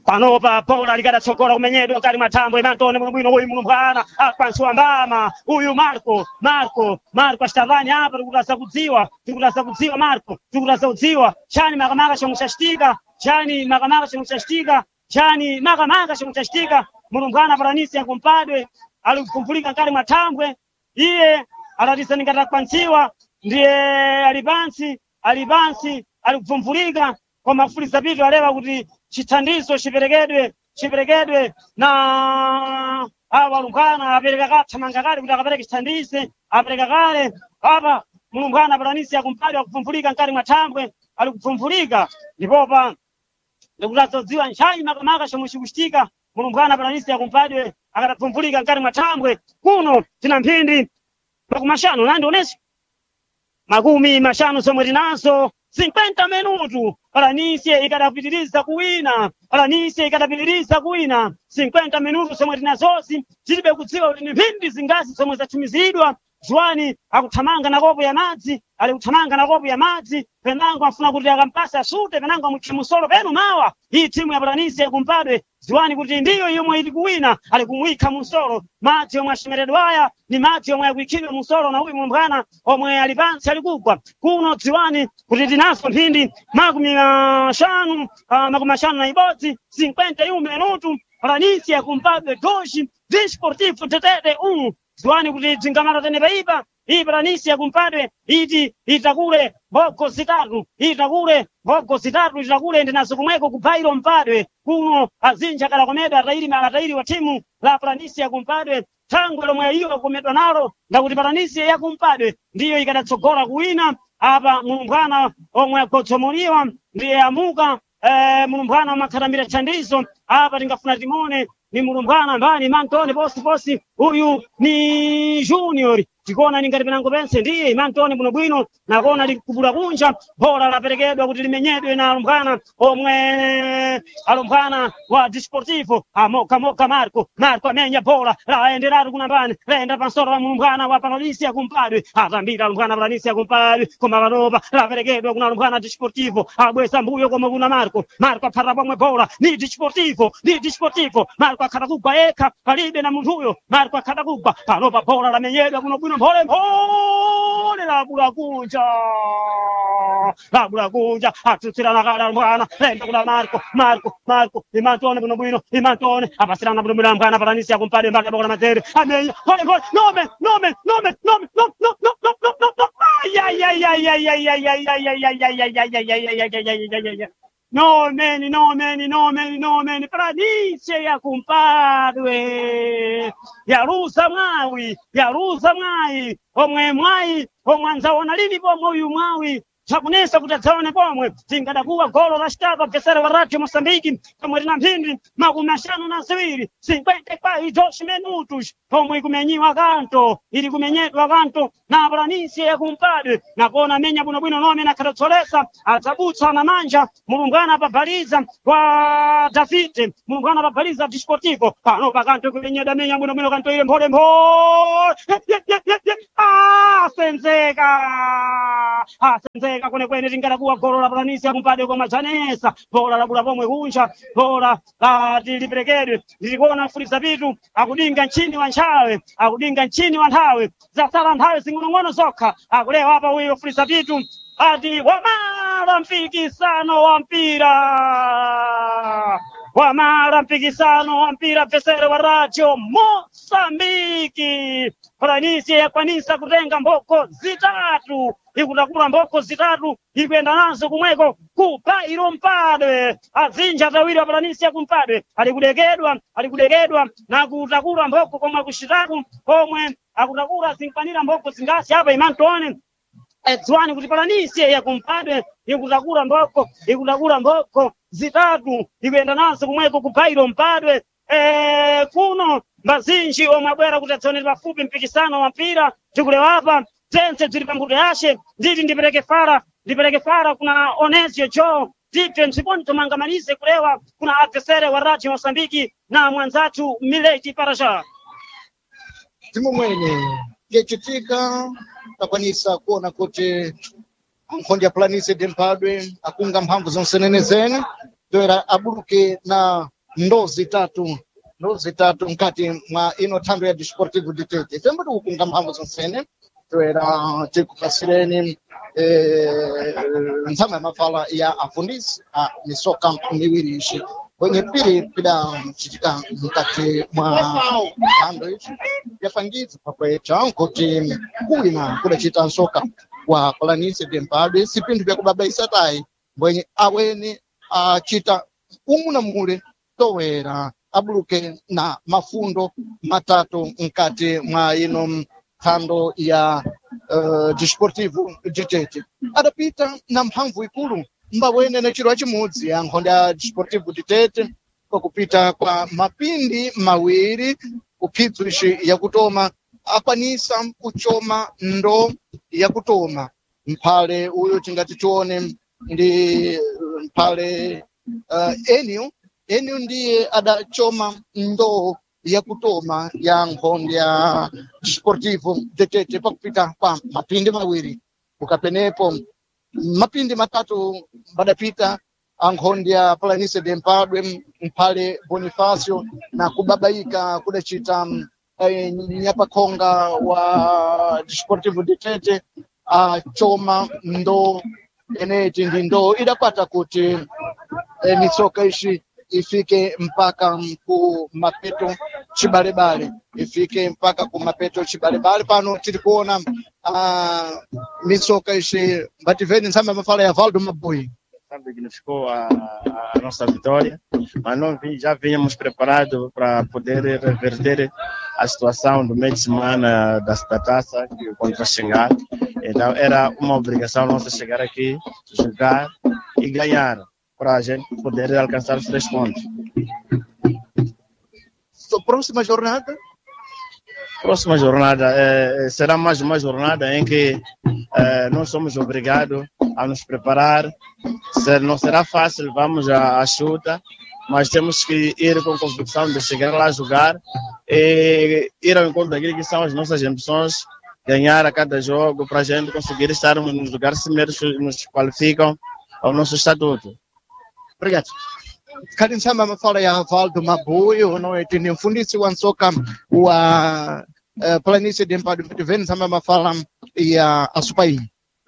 panopa Paula ligada chokora kumenyedwa kali matambo imantone bwino huyu mulumbwana akwansiwa mbama huyu Marco ashtavani hapa tukutasa kudziwa Marco tukutasa kudziwa chani makamaka chomshashtika mulumbwana paranisi yakumpadwe alikumpulika kali matambwe iye alatisaningata kwansiwa ndiye alibansi alikupumvulika kwa mafulisa pitu alewa kuti chithandizo chiperekedwe na awa lumbwana apereka kathamanga kale kuti akapereke chithandize apereka kale apa mulumbwana paranisi yakumpadwe akupumvulika nkali mwatambwe alikupumvulika ndipopa ndikutazodziwa nchayi makamaka chomwe chikuchitika mulumbwana paranisi yakumpadwe akatapumvulika nkali mwatambwe kuno tina mphindi makumashanu nandionesi makumi mashanu somwe tinaso 50 minutu Paranisi ikadapitiliza kuwina 50 minutu somwe tinazosi tilibe kudziwa kuti ni mphindi zingazi somwe zatumizidwa Zwani akuthamanga na kopo ya madzi penango afuna kuti akampasa sute penango amuchimusolo penu mawa hii timu ya Paranisi yakumpadwe Zwani kuti ndiyo yomwe ili kuwina alikumwika musolo madzi yomwe ashimeredwaya ni madzi yomwe yakuikhidwa musolo na huyu mulumbwana omwe alipansi alikugwa kuno Zwani kuti tinaso mphindi makumi mashanu na ibodzi 51 minutu Paranisi yakumpadwe doshi Desportivo Tetete Zwani kuti dzingamata tene paipa iyi Paranisi yakumpadwe iti itakule mbogo zitatu itakule ndinazo kumweko kubairo mpadwe kuno azinja kala komedwa atairi wa timu la Paranisi yakumpadwe tangu lomwe iyo komedwa nalo ndakuti Paranisi yakumpadwe ndiyo ikadatsogora kuwina apa mulumbwana omwe akotsomuliwa ndiye amuka mulumbwana makhatamira thandizo apa tingafuna timone ni mulumbwana mbani mantone posi huyu ni junior tikona ningati penango pense ndiye mantone bwino nakona likubula kunja bora laperekedwa kuti limenyedwe na alumbwana omwe alumbwana wa Desportivo amoka Marco amenya bora laenderatu kuna mbani laenda pansoro wa mulumbwana wa Paranisi yakumpadwe atambira alumbwana Paranisi yakumpadwe koma panopa laperekedwa kuna alumbwana Desportivo abwesa mbuyo koma kuna Marco aphata pomwe bora ni Desportivo Marco akhata kugwa eka palibe na munthu uyo Marco akhata kugwa panopa bora lamenyedwa kuno bwino mpole labula kunja atutsirana kala mbwana lenda kuna Marco imantone bwino apasirana bwino mbwana Paranisi yakumpadwe mbaka bola matere amenya pole nome No meni Paranisi yakumpadwe yaruza mwayi omwe anzaona lini pomwe uyu mwayi chakunesa kuti adzaone pomwe tingadakuwa golo la Stava Vesera wa Radio Mosambiki pomwe tina mphindi makumi ashanu na ziwiri 52 minutos pomwe ikumenyiwa kanto ili kumenyedwa kanto na Paranisi yakumpadwe nakona menya bwino nome nakhatotsolesa adzabutsa na manja mulumbwana papaliza kwa Davide mulumbwana papaliza Desportivo pano pakanto kumenyedwa menya bwino kanto ile mpole senzeka kwene tingadakuwa golo la Paranisi yakumpadwe kwa machanesa bola labula pomwe kunja bola liperekedwe lilikona mfulisa pitu akudinga nchini wa nthawe zasala nthawe zing'onong'ono zokha akulewa apa uyo mfulisa pitu ati wamala mpikisano wa mpira Vesera wa Radio Mosambiki Paranisi yakwanisa kutenga mboko zitatu ikutakula mboko zitatu ikuenda nazo kumweko kubairo mpadwe azinja tawiri wa Paranisi yakumpadwe alikudekedwa na kutakula mboko komwe kushitatu komwe akutakula zinkwanira mboko zingasi hapa imantone Zwani kuti Paranisi yakumpadwe ikutakula mboko zitatu ikuenda nazo kumweko kubairo mpadwe kuno mazinji omwe abwera kuti adzione pafupi mpikisano wa mpira tikulewa apa tense zili pambuto yashe nditi ndipereke fara kuna Onesio Joe defense ponto mangamalize kulewa kuna adversary wa Radio Mosambiki na mwanzatu Mileti Parasha timu mwene yechitika takwanisa kuona kuti nkhondi ya Paranisi yakumpadwe akunga mphamvu zonse nenezene toera abuluke na ndo zitatu mkati mwa ino thando ya Desportivo de Tete. Fembo tikukunga mphamvu zonsene toera tikupasireni ntsama ya mafala ya afundisi a misoka miwiri ishi kwenye pili pidachitika mkati mwa thando ichi yapangiza pakweta kuti kuwina kudachita nsoka wa Planície de Mpadwe sipinthu vyakubabaisa tayi mbwenye aweni achita umu na mule towera abuluke na mafundo matatu mkati mwa ino thando ya Desportivo de Tete. Adapita na mphamvu ikulu mbawene na chiro chimudzi ya nkhonde ya Desportivo de Tete kwa kupita kwa mapindi mawiri kuphitsu ishi yakutoma akwanisa kuchoma ndo yakutoma. Mphale uyu tingati tione ndi mphale Enio ndiye adachoma ndo yakutoma ya nkhonde ya Desportivo de Tete pakupita kwa mapindi mawiri ukapenepo mapindi matatu badapita ankhonde ya Planície de Mpadwe mphale Bonifacio na kubabaika kudachita nyapakhonga wa Desportivo de Tete achoma ndo eneti ndi ndo idapata kuti misoka ishi ifike mpaka ku mapeto chibalebale pano tiri kuona misoka ishi bativeni nsamba mafala ya Valdo Mabui sabe que ficou a nossa vitória, mas não já vínhamos preparados para poder reverter a situação do meio de semana da taça que contra chegar. Então era uma obrigação nossa chegar aqui, jogar e ganhar para a gente poder alcançar os 3 pontos. Próxima jornada? Próxima jornada será mais uma jornada em que nós somos obrigados a nos preparar. Não será fácil, vamos à chuta, mas temos que ir com convicção de chegar lá a jogar e ir ao encontro daquilo que são as nossas ambições, ganhar a cada jogo para a gente conseguir estar nos lugares primeiros que nos qualificam ao nosso estatuto. Obrigado. Khali nsamba mafala ya Valdo Mabui unoiti ni mfundisi wa nsoka wa Planície de Mpadwe tiveni nsamba mafala ya Asupai.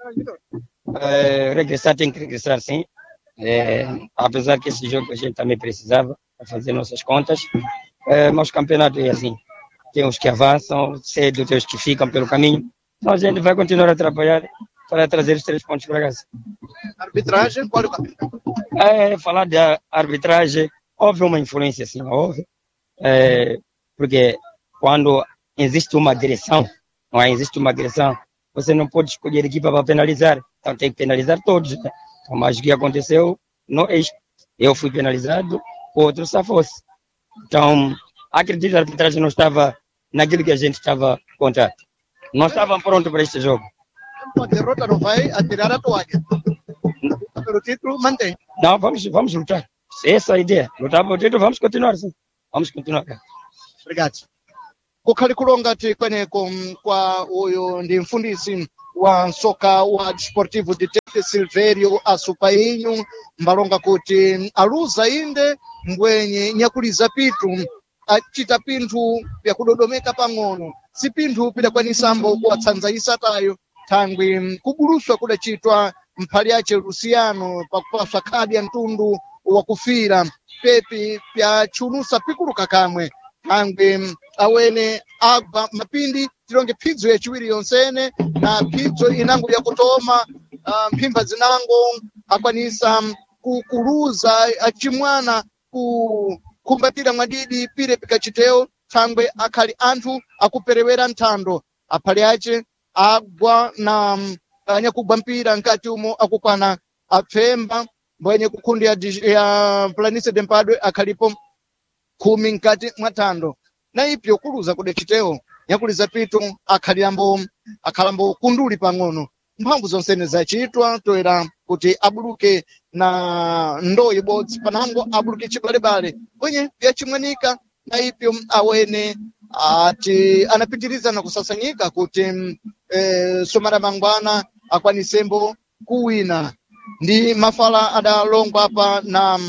Regressar tem que regressar sim, apesar que esse jogo a gente também precisava para fazer nossas contas, mas o campeonato é assim, tem os que avançam cedo, tem os que ficam pelo caminho, então a gente vai continuar a trabalhar para trazer os 3 pontos para casa. Arbitragem, qual é o caminho? Falar da arbitragem, houve uma influência sim, houve, porque quando existe uma agressão, você não pode escolher equipa para penalizar, então tem que penalizar todos, né? Então, mas o que aconteceu, eu fui penalizado, o outro só fosse. Então, acredito que a arbitragem não estava naquilo que a gente estava contando. Não estavam prontos para este jogo. A derrota não vai atirar a toalha. Pelo título, mantém. Não, vamos lutar. Essa é a ideia. Lutar pelo título, vamos continuar sim. Vamos continuar. Obrigado. Kukhali kulonga tikweneko kwa uyu ndi mfundisi wa nsoka wa Desportivo de Tete Silvério Asupainho mbalonga kuti aluza inde mbwenye nyakuliza pitu achita pinthu vyakudodomeka pang'ono si pinthu pidakwanisambo kuwatsanzaisa tayo thangwi kubuluswa kudachitwa mphali yace Luciano pakupaswa khadi ya mtundu wa kufira pepi pyachunusa pikuluka kamwe thangwi awene agwa mapindi tilonge phidzo yaciwiri yonsene na phidzo inango yakutoma mphimba zinango akwanisa kukuluza achimwana kumbatira mwadidi pire pikachiteo thangwe akhali anthu akuperewera nthando aphali ace agwa na anyakugwa mpira nkati umo akukwana apfemba mbwenye kukundi ya Planície de Mpadwe akhalipo 10 nkati mwathando na ipyo kuluza kudechiteo nyakuliza pitu akhalambo kunduli pang'ono mphamvu zonsene zachitwa toera kuti abuluke na ndo ibodzi panango abuluke chibalebale kwenye vyachimwanika na ipyo awene ati anapitiriza na kusasanyika kuti somara mangwana akwanisembo kuwina ndi mafala adalongwa apa na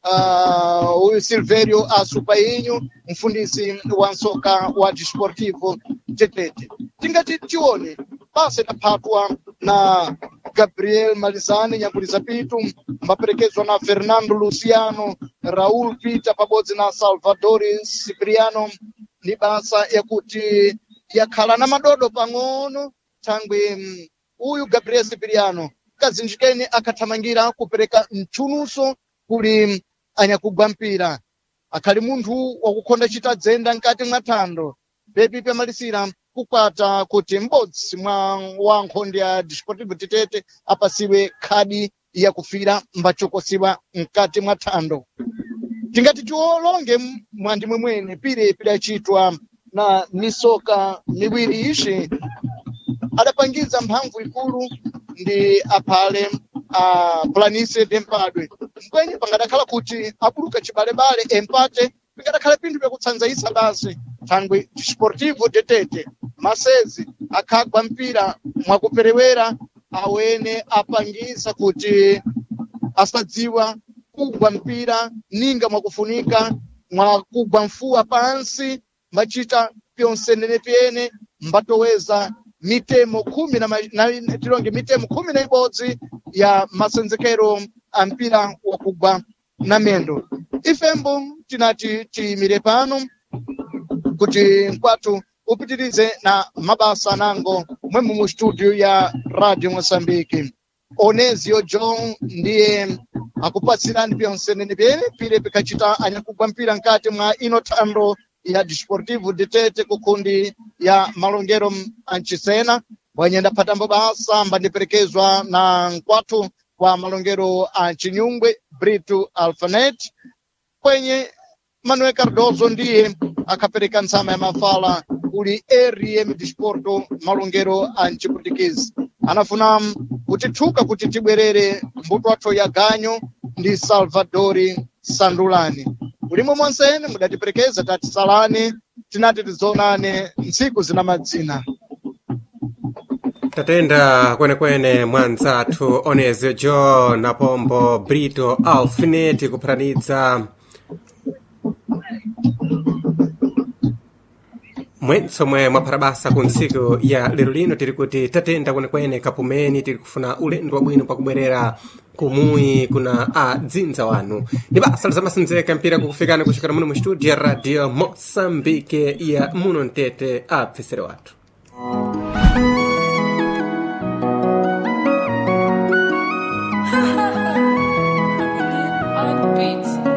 huyu Silverio Asupainho, mfundisi wa soka wa Desportivo Tetete. Tingati tione basi napatwa na Gabriel Malizani Nyambuliza Pitu, maperekezwa na Fernando Luciano, Raul Pita pabodzi na Salvador Cipriano. Ni basa yakuti yakhala na madodo pang'ono thangwi uyu Gabriel Cipriano kazinjikeni akathamangira kupereka mchunuso kuli anyakugwa mpira. Akhali munthu wakukhonda chita dzenda nkati mwa thando bebi pamalisira kukwata kuti m'bodzi wa nkhondo ya Desportivo Tetete apasiwe khadi yakufira mbachokosiwa mkati mwa thando. Tingati tiolonge mwandi mwemwene pire achitwa na misoka miwiri ishi adapangiza mphamvu ikulu ndi aphale Planície de Mpadwe. Mkwenye pangadakhala kuti abuluka chibalebale empate pingadakhala pinthu pyakutsanzaisa basi thangwi Desportivo Tetete masezi akhagwa mpira mwakuperewera awene apangisa kuti asadziwa kugwa mpira ninga mwakufunika mwakugwa mfuwa pansi machita pyonse nenepyene mbatoweza mitemo tilonge mitemo 11 ya masenzekero a mpira wakugwa na mendo. Ifembo tinati tiyimire pano kuti nkwatu upitirize na mabasa nango mwemu mu studio ya Radio Mozambique. Onezio John ndiye akupatsirani pyonse nenepyene pire pikachita anyakugwa mpira nkati mwa inothando ya Desportivo Tetete kukundi ya malongero anchisena wanyenda patambo basa mbandiperekezwa na nkwatu kwa malongero ancinyungwe Brito Alfanet kwenye Manuel Cardozo ndiye akapereka nsama ya mafala uli RM Desporto malongero anciputikizi. Anafuna kutithuka kuti tibwerere mbuto atho ya ganyo ndi Salvadori Sandulani. Ulimo mwonsene mudatiperekeza tatisalani tinati tizonane ntsiku zina madzina. Tatenda kwenekwene mwanzathu Onezio John na pombo Brito Alfinet kupharanidza mwensomwe mwaphara basa ku ntsiku ya lero lino tiri kuti tatenda kwenekwene kapumeni tiri kufuna ulendo wabwino pakubwerera kumuyi kuna adzinza wanu. Ni basa lizamasenzeka mpira kukufikana kuchokera muno mu studio ya Radio Mozambique ya muno Ntete apfesere watu. On beats.